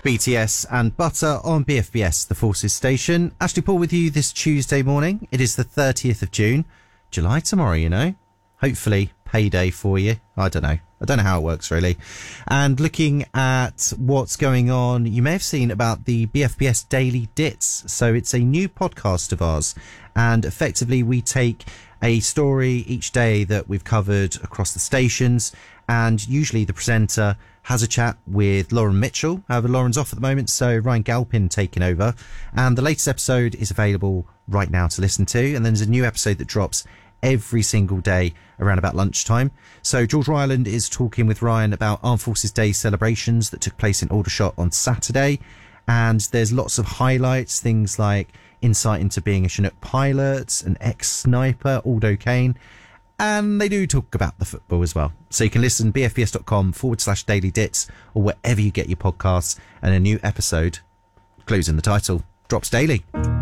BTS and Butter on BFBS, the Forces station. Ashley Paul with you this Tuesday morning. It is the 30th of June. July tomorrow, you know. Hopefully payday for you. I don't know how it works really. And looking at what's going on, you may have seen about the BFBS Daily Dits. So it's a new podcast of ours, and effectively we take a story each day that we've covered across the stations, and usually the presenter has a chat with Lauren Mitchell. However, Lauren's off at the moment, so Ryan Galpin taking over. And the latest episode is available right now to listen to. And then there's a new episode that drops every single day around about lunchtime. So George Ryland is talking with Ryan about Armed Forces Day celebrations that took place in Aldershot on Saturday. And there's lots of highlights, things like insight into being a Chinook pilot, an ex-sniper, Aldo Kane. And they do talk about the football as well. So you can listen bfbs.com/Daily Dits or wherever you get your podcasts, and a new episode, clues in the title, drops daily.